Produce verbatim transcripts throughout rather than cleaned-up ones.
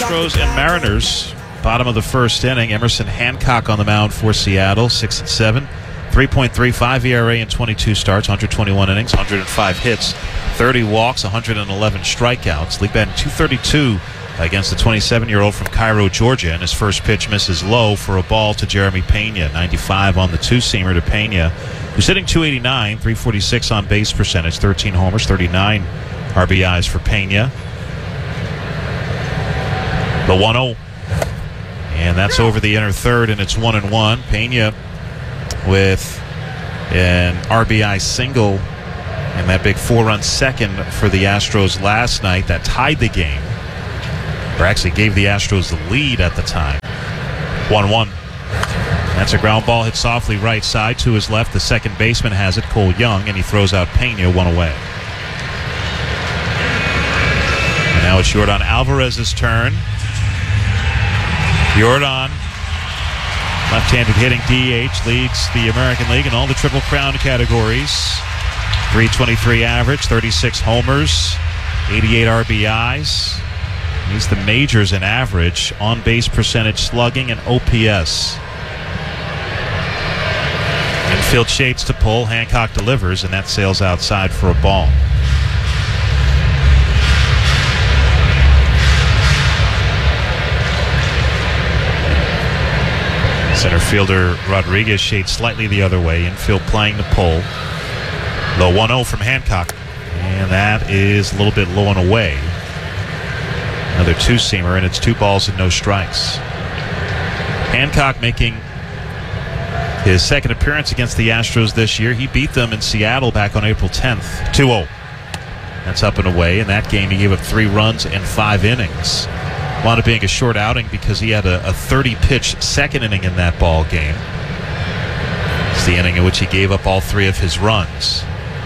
Astros and Mariners, bottom of the first inning. Emerson Hancock on the mound for Seattle, six and seven, three point three five E R A in twenty-two starts, one hundred twenty-one innings, one hundred five hits, thirty walks, one hundred eleven strikeouts. League batting two thirty-two against the twenty-seven-year-old from Cairo, Georgia, and his first pitch misses low for a ball to Jeremy Pena. ninety-five on the two-seamer to Pena, who's hitting two eighty-nine, three forty-six on base percentage, thirteen homers, thirty-nine R B Is for Pena. The one oh, and that's over the inner third, and it's one and one. Pena with an R B I single and that big four-run second for the Astros last night that tied the game, or actually gave the Astros the lead at the time. one one. That's a ground ball hit softly right side to his left. The second baseman has it, Cole Young, and he throws out Pena one away. And now it's Yordan Alvarez's turn. Yordan, left-handed hitting D H, leads the American League in all the Triple Crown categories. three twenty-three average, thirty-six homers, eighty-eight R B Is. He's the majors in average, on-base percentage, slugging, and O P S. Infield shades to pull. Hancock delivers, and that sails outside for a ball. Center fielder Rodriguez shades slightly the other way. Infield playing the pull. The one oh from Hancock. And that is a little bit low and away. Another two-seamer, and it's two balls and no strikes. Hancock making his second appearance against the Astros this year. He beat them in Seattle back on April tenth. two oh. That's up and away. In that game, he gave up three runs in five innings. Wound up being a short outing because he had a thirty-pitch second inning in that ball game. It's the inning in which he gave up all three of his runs.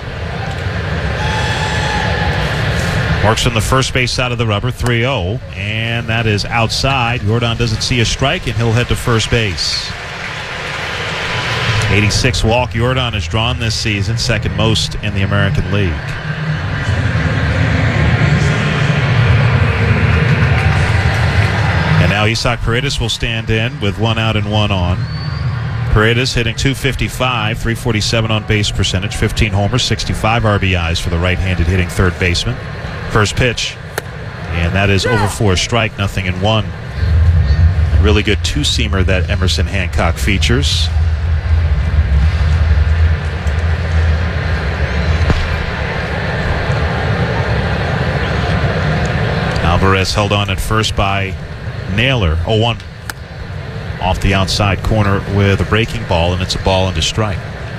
Works on the first base side of the rubber, three oh, and that is outside. Yordan doesn't see a strike, and he'll head to first base. eighty-six walk Yordan has drawn this season, second most in the American League. And now Isaac Paredes will stand in with one out and one on. Paredes hitting two fifty-five, three forty-seven on base percentage, fifteen homers, sixty-five R B Is for the right-handed hitting third baseman. First pitch, and that is over for a strike, nothing in one. A really good two-seamer that Emerson Hancock features. Alvarez held on at first by Naylor. oh one. Off the outside corner with a breaking ball, and it's a ball and a strike.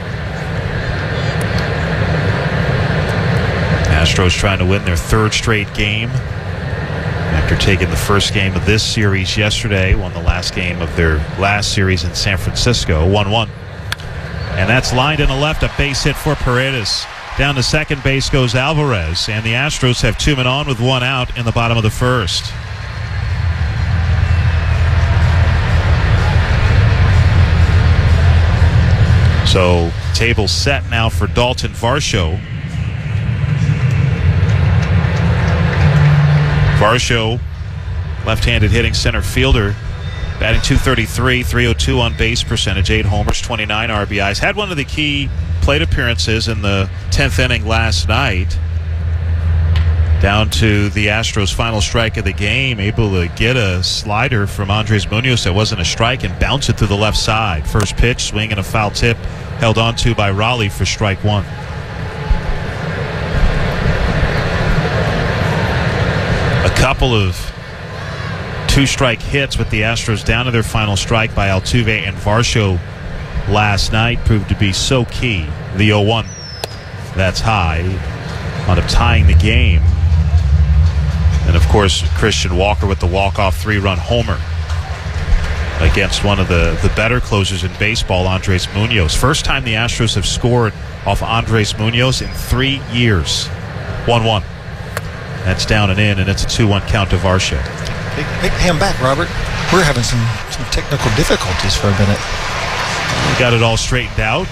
Astros trying to win their third straight game after taking the first game of this series yesterday. Won the last game of their last series in San Francisco, one one. And that's lined in the left, a base hit for Paredes. Down to second base goes Alvarez, and the Astros have two men on with one out in the bottom of the first. So, table set now for Dalton Varsho. Varsho, left-handed hitting center fielder, batting two thirty-three, three oh two on base percentage, eight homers, twenty-nine R B Is. Had one of the key plate appearances in the tenth inning last night. Down to the Astros' final strike of the game, able to get a slider from Andres Munoz that wasn't a strike and bounce it to the left side. First pitch, swing and a foul tip, held on to by Raleigh for strike one. A couple of two-strike hits with the Astros down to their final strike by Altuve and Varsho last night proved to be so key. The oh one, that's high, wound up tying the game. And, of course, Christian Walker with the walk-off three-run homer against one of the, the better closers in baseball, Andres Munoz. First time the Astros have scored off Andres Munoz in three years. one one. That's down and in, and it's a two one count to Varsho. Big, big hand back, Robert. We're having some, some technical difficulties for a minute. We got it all straightened out.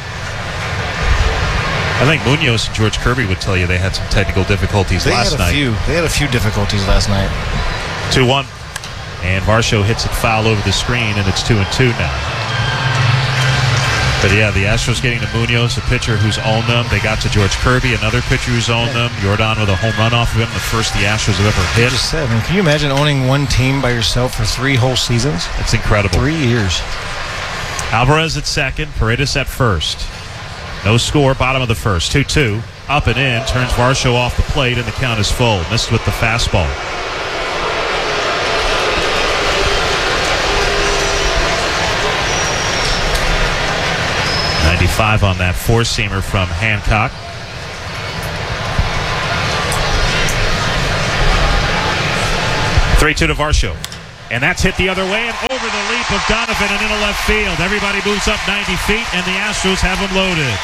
I think Munoz and George Kirby would tell you they had some technical difficulties they last had a night. Few. They had a few difficulties last night. two one. And Varsho hits it foul over the screen, and it's two and two now. But yeah, the Astros getting to Munoz, a pitcher who's owned them. They got to George Kirby, another pitcher who's owned them. Jordan with a home run off of him, the first the Astros have ever hit. Just said, I mean, can you imagine owning one team by yourself for three whole seasons? It's incredible. Three years. Alvarez at second, Paredes at first. No score, bottom of the first. two two, up and in, turns Varsho off the plate, and the count is full. Missed with the fastball. ninety-five on that four-seamer from Hancock. three two to Varsho. And that's hit the other way and over the leap of Donovan and into left field. Everybody moves up ninety feet, and the Astros have them loaded.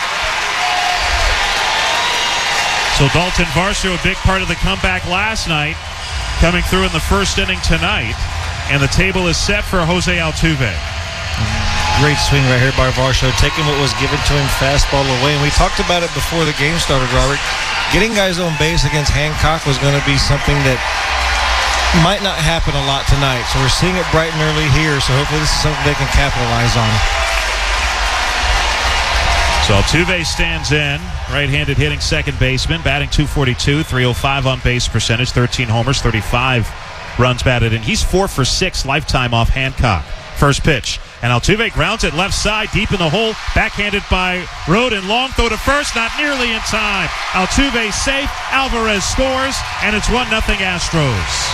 So Dalton Varsho, a big part of the comeback last night, coming through in the first inning tonight. And the table is set for Jose Altuve. Great swing right here by Varsho, taking what was given to him, fastball away. And we talked about it before the game started, Robert. Getting guys on base against Hancock was going to be something that might not happen a lot tonight. So we're seeing it bright and early here, so hopefully this is something they can capitalize on. So Altuve stands in, right-handed hitting second baseman, batting two forty-two, three oh five on base percentage, thirteen homers, thirty-five runs batted in. He's four for six lifetime off Hancock. First pitch, and Altuve grounds it left side, deep in the hole, backhanded by Rodin. Long throw to first, not nearly in time. Altuve safe, Alvarez scores, and it's one nothing Astros.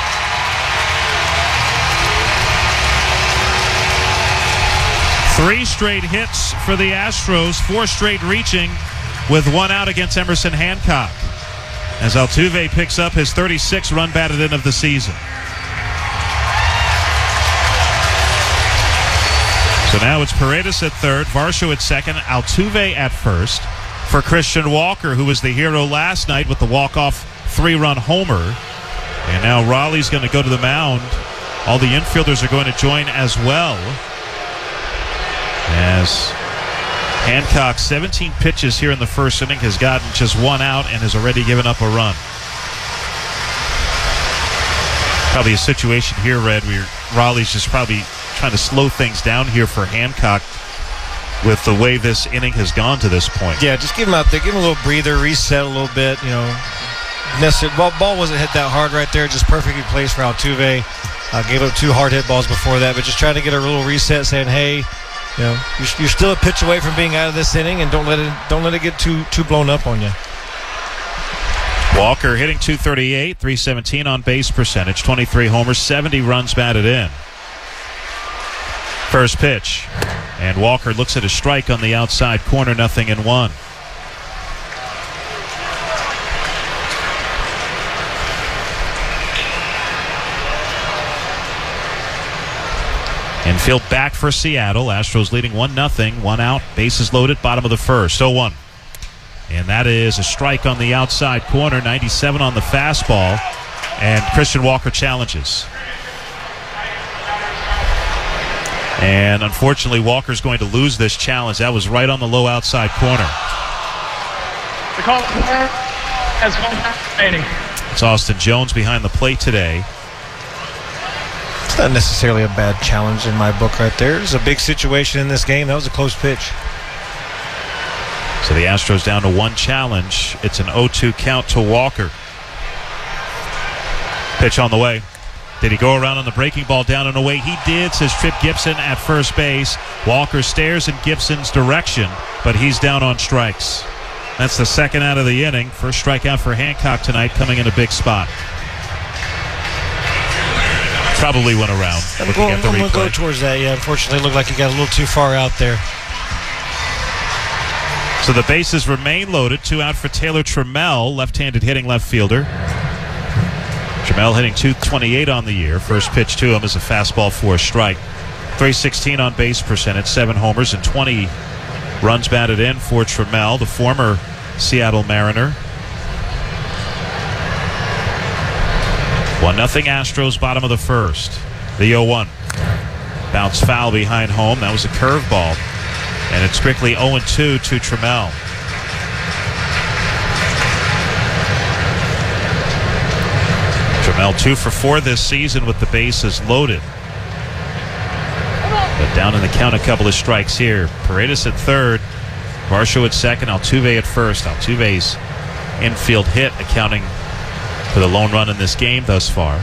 Three straight hits for the Astros, four straight reaching with one out against Emerson Hancock, as Altuve picks up his thirty-sixth run batted in of the season. So now it's Paredes at third, Varsho at second, Altuve at first for Christian Walker, who was the hero last night with the walk-off three-run homer. And now Raleigh's going to go to the mound. All the infielders are going to join as well, as Hancock, seventeen pitches here in the first inning, has gotten just one out and has already given up a run. Probably a situation here, Red, where Raleigh's just probably trying to slow things down here for Hancock with the way this inning has gone to this point. Yeah, just give him out there, give him a little breather, reset a little bit. You know, necessary. Ball, ball wasn't hit that hard right there, just perfectly placed for Altuve. Uh, gave up two hard hit balls before that, but just trying to get a little reset, saying, hey, you know, you're, you're still a pitch away from being out of this inning, and don't let it don't let it get too too blown up on you. Walker hitting two thirty-eight, three seventeen on base percentage, twenty-three homers, seventy runs batted in. First pitch, and Walker looks at a strike on the outside corner, nothing in one. Infield back for Seattle. Astros leading one nothing, one out, bases loaded, bottom of the first, oh one. And that is a strike on the outside corner, ninety-seven on the fastball, and Christian Walker challenges. And unfortunately, Walker's going to lose this challenge. That was right on the low outside corner. The call has one remaining. It's Austin Jones behind the plate today. It's not necessarily a bad challenge in my book right there. It's a big situation in this game. That was a close pitch. So the Astros down to one challenge. It's an oh two count to Walker. Pitch on the way. Did he go around on the breaking ball down and away? He did, says Trip Gibson at first base. Walker stares in Gibson's direction, but he's down on strikes. That's the second out of the inning. First strikeout for Hancock tonight, coming in a big spot. Probably went around. I'm looking going, at the I'm going to replay. go towards that. Yeah, unfortunately, it looked like he got a little too far out there. So the bases remain loaded. Two out for Taylor Trammell, left-handed hitting left fielder. Trammell hitting two twenty-eight on the year. First pitch to him is a fastball for a strike. three sixteen on base percentage, seven homers and twenty runs batted in for Trammell, the former Seattle Mariner. one nothing Astros, bottom of the first. The oh one. Bounce foul behind home. That was a curveball. And it's strictly oh two to Trammell. Trammell two for four this season with the bases loaded. But down in the count, a couple of strikes here. Paredes at third, Varsho at second, Altuve at first. Altuve's infield hit accounting for the lone run in this game thus far.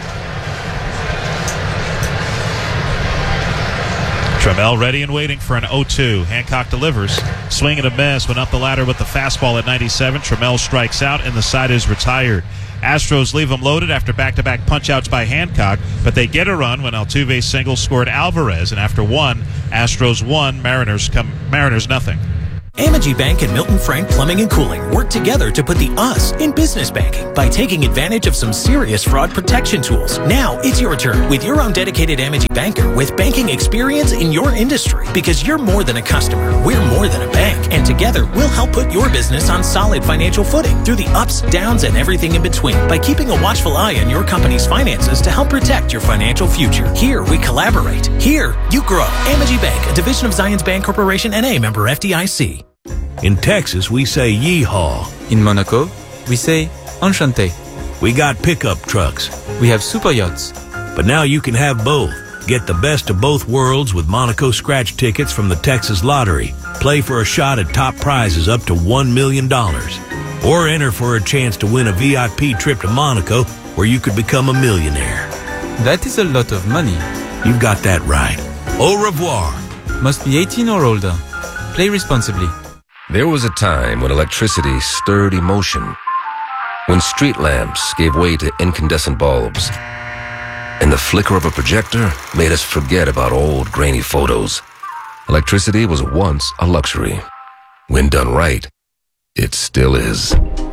Trammell ready and waiting for an oh two. Hancock delivers. Swing and a miss. Went up the ladder with the fastball at ninety-seven. Trammell strikes out and the side is retired. Astros leave them loaded after back-to-back punch-outs by Hancock, but they get a run when Altuve single scored Alvarez, and after one, Astros won, Mariners come Mariners nothing. Amegy Bank and Milton Frank Plumbing and Cooling work together to put the us in business banking by taking advantage of some serious fraud protection tools. Now it's your turn with your own dedicated Amegy banker with banking experience in your industry, because you're more than a customer. We're more than a bank, and together we'll help put your business on solid financial footing through the ups, downs, and everything in between by keeping a watchful eye on your company's finances to help protect your financial future. Here we collaborate. Here you grow. Amegy Bank, a division of Zions Bank Corporation, N A, member F D I C. In Texas, we say yeehaw. In Monaco, we say enchanté. We got pickup trucks. We have super yachts. But now you can have both. Get the best of both worlds with Monaco scratch tickets from the Texas Lottery. Play for a shot at top prizes up to one million dollars. Or enter for a chance to win a V I P trip to Monaco where you could become a millionaire. That is a lot of money. You've got that right. Au revoir. Must be eighteen or older. Play responsibly. There was a time when electricity stirred emotion, when street lamps gave way to incandescent bulbs, and the flicker of a projector made us forget about old grainy photos. Electricity was once a luxury. When done right, it still is.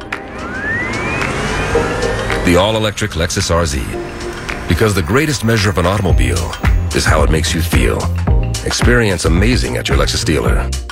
The all-electric Lexus R Z. Because the greatest measure of an automobile is how it makes you feel. Experience amazing at your Lexus dealer.